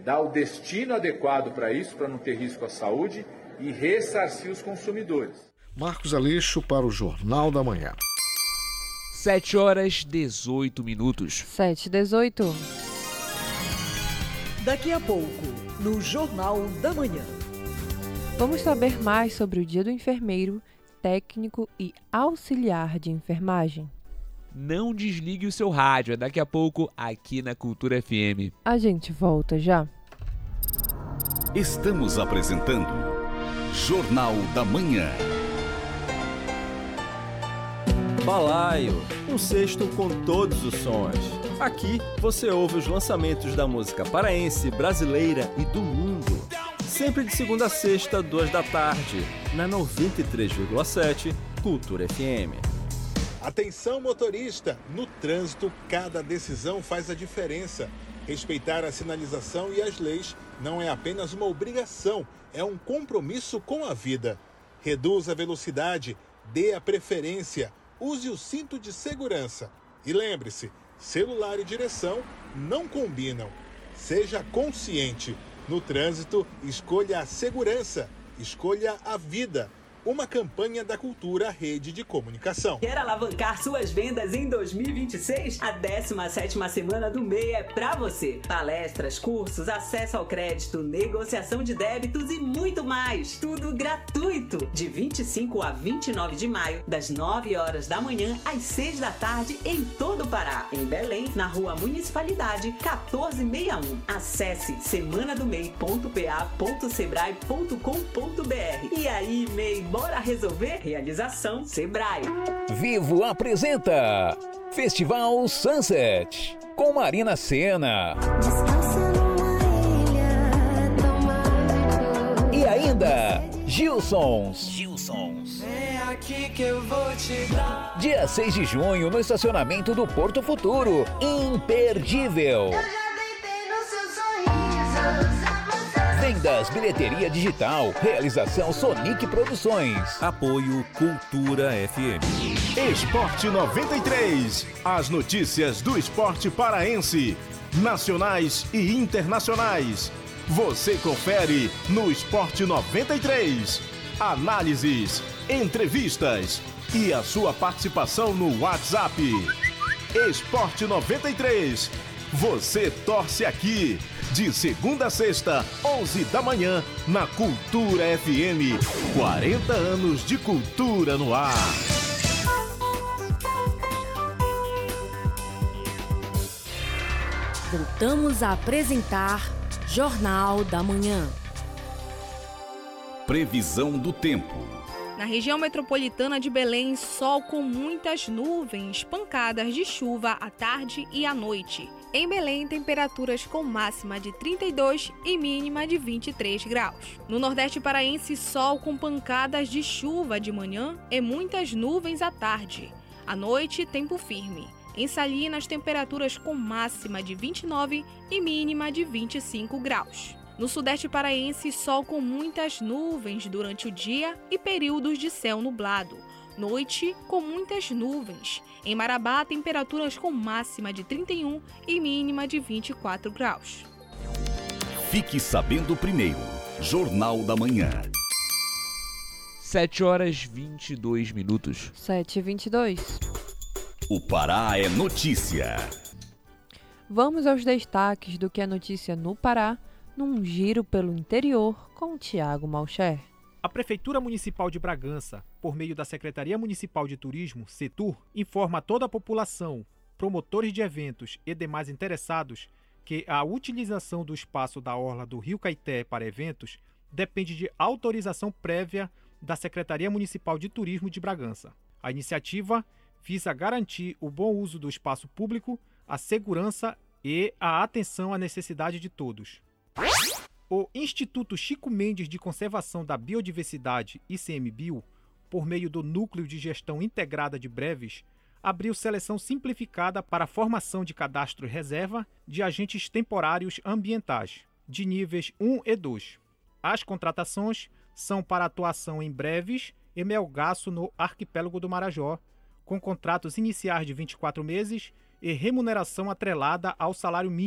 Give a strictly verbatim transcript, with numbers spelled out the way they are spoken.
dar o destino adequado para isso, para não ter risco à saúde, e ressarcir os consumidores. Marcos Aleixo para o Jornal da Manhã. sete horas, dezoito minutos. sete e dezoito. Daqui a pouco, no Jornal da Manhã. Vamos saber mais sobre o Dia do Enfermeiro, Técnico e Auxiliar de Enfermagem. Não desligue o seu rádio, é daqui a pouco aqui na Cultura F M. A gente volta já. Estamos apresentando Jornal da Manhã. Balaio, um cesto com todos os sons. Aqui você ouve os lançamentos da música paraense, brasileira e do mundo. Sempre de segunda a sexta, duas da tarde, na noventa e três vírgula sete Cultura F M. Atenção, motorista! No trânsito, cada decisão faz a diferença. Respeitar a sinalização e as leis não é apenas uma obrigação, é um compromisso com a vida. Reduza a velocidade, dê a preferência, use o cinto de segurança. E lembre-se, celular e direção não combinam. Seja consciente. No trânsito, escolha a segurança, escolha a vida. Uma campanha da Cultura Rede de Comunicação. Quer alavancar suas vendas em dois mil e vinte e seis? A décima sétima semana do M E I é pra você. Palestras, cursos, acesso ao crédito, negociação de débitos e muito mais. Tudo gratuito. De vinte e cinco a vinte e nove de maio, das nove horas da manhã às seis da tarde em todo o Pará. Em Belém, na Rua Municipalidade, quatorze sessenta e um. Acesse semana do mei ponto p a ponto sebrae ponto com ponto b r. E aí, M E I, bora resolver? Realização Sebrae. Vivo apresenta Festival Sunset com Marina Sena. E ainda Gilsons. Gilsons. Dia seis de junho no estacionamento do Porto Futuro. Imperdível. Vendas, bilheteria digital, realização Sonic Produções. Apoio Cultura F M. Esporte noventa e três. As notícias do esporte paraense, nacionais e internacionais. Você confere no Esporte noventa e três. Análises, entrevistas e a sua participação no WhatsApp. Esporte noventa e três. Você torce aqui. De segunda a sexta, onze da manhã, na Cultura F M. quarenta anos de cultura no ar. Voltamos a apresentar Jornal da Manhã. Previsão do tempo. Na região metropolitana de Belém, sol com muitas nuvens, pancadas de chuva à tarde e à noite. Em Belém, temperaturas com máxima de trinta e dois e mínima de vinte e três graus. No Nordeste paraense, sol com pancadas de chuva de manhã e muitas nuvens à tarde. À noite, tempo firme. Em Salinas, temperaturas com máxima de vinte e nove e mínima de vinte e cinco graus. No Sudeste paraense, sol com muitas nuvens durante o dia e períodos de céu nublado. Noite com muitas nuvens. Em Marabá, temperaturas com máxima de trinta e um e mínima de vinte e quatro graus. Fique sabendo primeiro. Jornal da Manhã. sete horas e vinte e dois minutos. sete e vinte e dois. O Pará é notícia. Vamos aos destaques do que é notícia no Pará, num giro pelo interior com Tiago Malcher. A Prefeitura Municipal de Bragança, por meio da Secretaria Municipal de Turismo, Setur, informa a toda a população, promotores de eventos e demais interessados que a utilização do espaço da orla do Rio Caeté para eventos depende de autorização prévia da Secretaria Municipal de Turismo de Bragança. A iniciativa visa garantir o bom uso do espaço público, a segurança e a atenção à necessidade de todos. O Instituto Chico Mendes de Conservação da Biodiversidade, I C M Bio, por meio do Núcleo de Gestão Integrada de Breves, abriu seleção simplificada para a formação de cadastro reserva de agentes temporários ambientais, de níveis um e dois. As contratações são para atuação em breves e melgaço no arquipélago do Marajó, com contratos iniciais de vinte e quatro meses e remuneração atrelada ao salário mínimo.